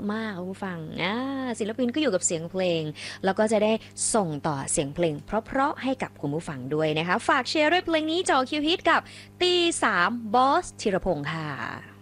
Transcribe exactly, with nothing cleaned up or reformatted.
มากคุณผู้ฟังอ่าศิลปินก็อยู่กับเสียงเพลงแล้วก็จะได้ส่งต่อเสียงเพลงเพราะๆให้กับคุณผู้ฟังด้วยนะคะฝากเชียร์ด้วยเพลงนี้จอคิวฮิตกับตีสามบอสธีรพงษ์ค่ะ